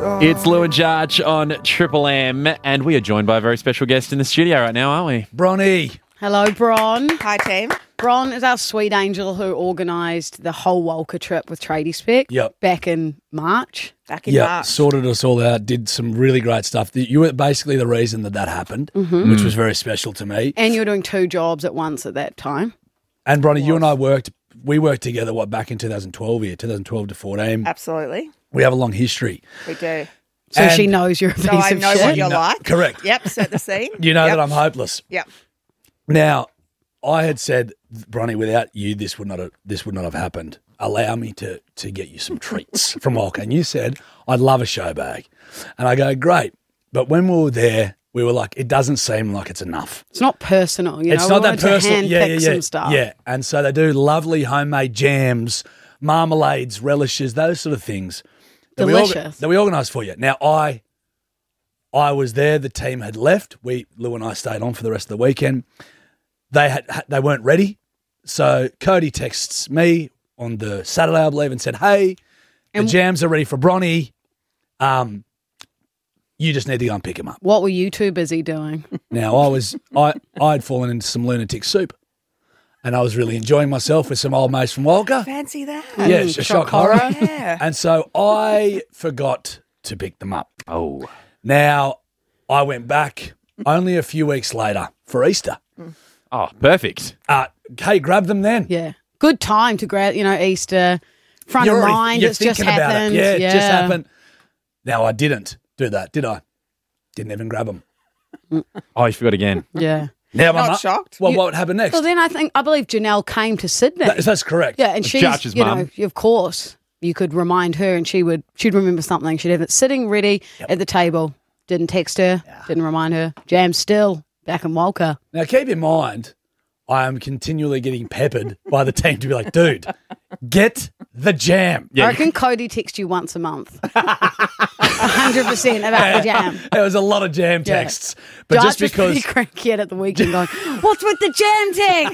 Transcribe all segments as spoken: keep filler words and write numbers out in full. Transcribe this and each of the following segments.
Oh. It's Lou and Jarch on Triple M, and we are joined by a very special guest in the studio right now, aren't we? Bronny. Hello, Bron. Hi, team. Bron is our sweet angel who organised the whole Walker trip with Tradie Spec Yep. back in March. Back in Yeah, March. sorted us all out, did some really great stuff. You were basically the reason that that happened, Mm-hmm. which was very special to me. And you were doing two jobs at once at that time. And Bronny, you and I worked, we worked together, what, back in two thousand twelve here, two thousand twelve to fourteen. Absolutely. We have a long history. We do. So And- she knows you're a piece So I of know shit. what you're know- like. correct. Yep, set the scene. You know Yep. that I'm hopeless. Yep. Now, I had said, Bronny, without you, this would not have, this would not have happened. Allow me to to get you some treats from Walker. And you said, I'd love a show bag. And I go, great. But when we were there, we were like, it doesn't seem like it's enough. It's not personal, you It's know. not we that wanted to personal. hand Yeah, pick yeah, yeah. some stuff. Yeah. And so they do lovely homemade jams, marmalades, relishes, those sort of things. That we orga- Delicious. that we organise for you. Now, I I was there. The team had left. We Lou and I stayed on for the rest of the weekend. They had they weren't ready. So Cody texts me on the Saturday, I believe, and said, hey, the And- jams are ready for Bronny. Um, you just need to go and pick them up. What were you too busy doing? Now, I was I I'd fallen into some lunatic soup, and I was really enjoying myself with some old mates from Walker. Fancy that. Yeah, it's a shock horror. Yeah. And so I forgot to pick them up. Oh. Now, I went back only a few weeks later for Easter. Oh, perfect. Uh, hey, grab them then. Yeah. Good time to grab, you know, Easter, front You're of already- mind. you're It's just thinking about it. happened. Yeah, it just happened. Now, I didn't do that, did I? Didn't even grab them. Oh, you forgot again. Yeah. Now, my Not mu- shocked? Well, You- what would happen next? Well, then I think, I believe Janelle came to Sydney. That- that's correct. Yeah, and she's, Jarch's you mum. know, of course, you could remind her and she would, she'd remember something. She'd have it sitting ready at the table. Didn't text her, didn't remind her. Jam still back in Walker. Now, keep in mind, I am continually getting peppered by the team to be like, dude, get the jam. I reckon Cody texts you once a month. one hundred percent about the jam. There was a lot of jam Yeah. texts. But Jarch just was pretty because cranky at the weekend going, what's with the jam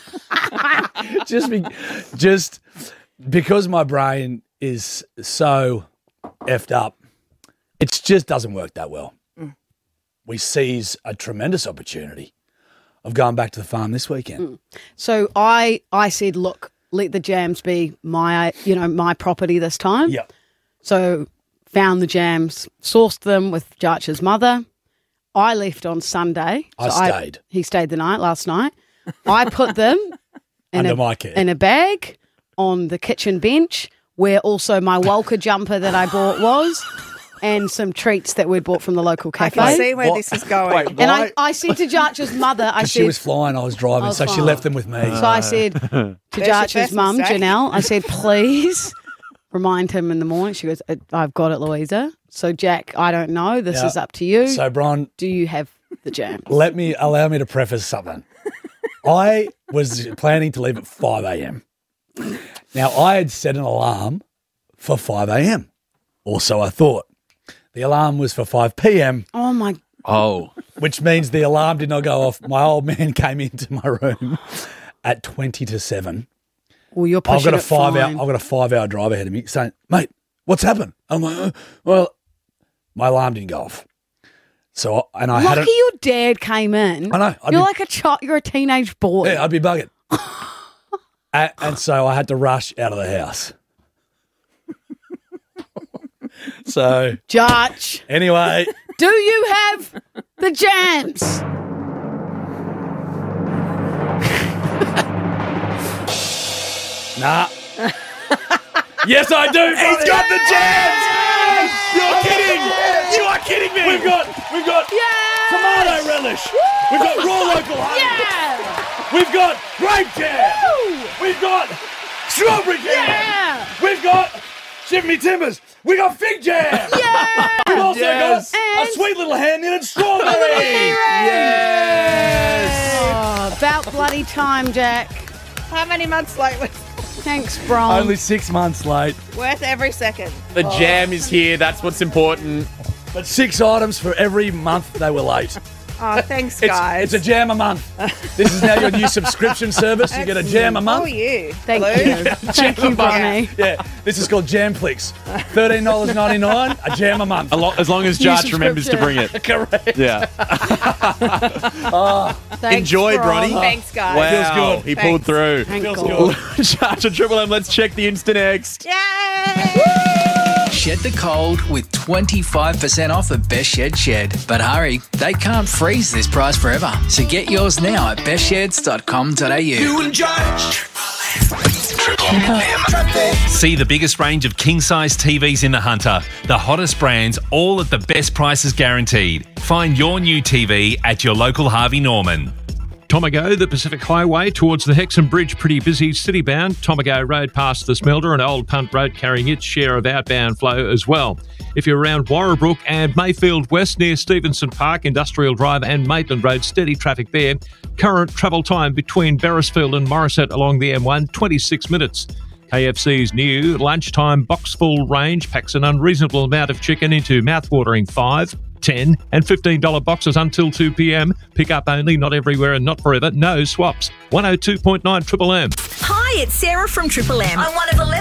text? just be, just because my brain is so effed up, it just doesn't work that well. We seize a tremendous opportunity of going back to the farm this weekend. So I I said, look, let the jams be my, you know, my property this time. Yep. So found the jams, sourced them with Jarch's mother. I left on Sunday. I So stayed. he stayed the night last night. I put them in Under a, my care. in a bag on the kitchen bench where also my Walker jumper that I bought was and some treats that we'd bought from the local I cafe. can see where What? this is going. Wait, and I, why? I said to Jarch's mother, I She said, was flying, I was driving, I was so she flying. left them with me. so I said to There's your Jarch's first mum, mistake. Janelle, I said, please remind him in the morning. She goes, I've got it, Louisa. So Jack, I don't know. This Yeah. is up to you. So, Bron, Do you have the jam? let me allow me to preface something. I was planning to leave at five a.m. Now, I had set an alarm for five a.m. or so I thought. The alarm was for five p.m., Oh my, Oh. which means the alarm did not go off. My old man came into my room at twenty to seven. well, you're I've pushing got a it five hour fine. I've got a five hour drive ahead of me saying, mate, what's happened? I'm like, "Uh, well, my alarm didn't go off. So and I had Lucky it. your dad came in. I know, I'd You're be- like a child. You're a teenage boy. Yeah, I'd be bugging. and, and so I had to rush out of the house. So Jarch, anyway, do you have the jams? nah. Yes, I do. He's got the jams. You're kidding. You are kidding me. We've got, we've got Yeah. tomato relish. We've got raw local honey. Yeah. We've got grape jam. Woo. We've got strawberry jam. Yeah. We've got Jimmy Timbers. We got fig jam. Yeah. We've also Yes. got And- a sweet little hand-knitted strawberry. Yes. Oh, about bloody time, Jack. How many months late was Thanks, Bron. Only six months late, worth every second? The jam is here. That's what's important. but six items for every month they were late. Oh, thanks, It's, guys. it's a jam a month. This is now your new subscription service. You get a jam a Oh, month. you. Thank Blue. you. Thank you, Bronny. Yeah, this is called Jamflix. thirteen dollars ninety-nine, a jam a month. A lo- as long as New Jarch remembers to bring it. Correct. Yeah. Thanks, Enjoy, Bron. Bronny. Thanks, guys. Wow. Feels good. He Thanks. pulled through. Thank Feels God. good. Jarch and Triple M, let's check the Insta next. Yay! Shed the cold with twenty-five percent off at Best Shed Shed. But hurry, they can't freeze this price forever. So get yours now at best sheds dot com dot a u. You and Judge. See the biggest range of king-size T Vs in the Hunter. The hottest brands, all at the best prices guaranteed. Find your new T V at your local Harvey Norman. Tomago, the Pacific Highway towards the Hexham Bridge, pretty busy city-bound. Tomago Road past the Smelter and Old Punt Road carrying its share of outbound flow as well. If you're around Warrabrook and Mayfield West near Stevenson Park, Industrial Drive and Maitland Road, steady traffic there. Current travel time between Beresfield and Morisset along the M one, twenty-six minutes. K F C's new lunchtime box-full range packs an unreasonable amount of chicken into mouth-watering five, ten and fifteen dollars boxes until two p.m. Pick up only, not everywhere and not forever. No swaps. one oh two point nine Triple M. Hi, it's Sarah from Triple M. I'm one of eleven